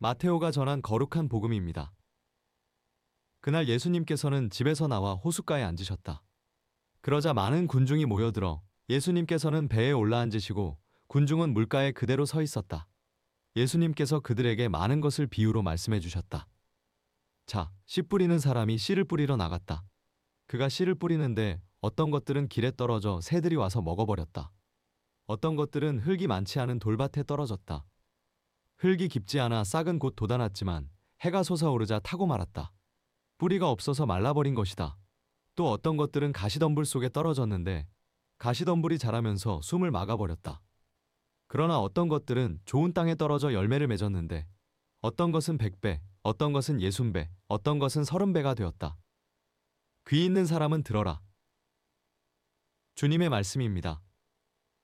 마테오가 전한 거룩한 복음입니다. 그날 예수님께서는 집에서 나와 호숫가에 앉으셨다. 그러자 많은 군중이 모여들어 예수님께서는 배에 올라앉으시고 군중은 물가에 그대로 서 있었다. 예수님께서 그들에게 많은 것을 비유로 말씀해 주셨다. 자, 씨 뿌리는 사람이 씨를 뿌리러 나갔다. 그가 씨를 뿌리는데 어떤 것들은 길에 떨어져 새들이 와서 먹어버렸다. 어떤 것들은 흙이 많지 않은 돌밭에 떨어졌다. 흙이 깊지 않아 싹은 곧 돋아났지만 해가 솟아오르자 타고 말았다. 뿌리가 없어서 말라버린 것이다. 또 어떤 것들은 가시덤불 속에 떨어졌는데 가시덤불이 자라면서 숨을 막아버렸다. 그러나 어떤 것들은 좋은 땅에 떨어져 열매를 맺었는데 어떤 것은 100배, 어떤 것은 60배, 어떤 것은 30배가 되었다. 귀 있는 사람은 들어라. 주님의 말씀입니다.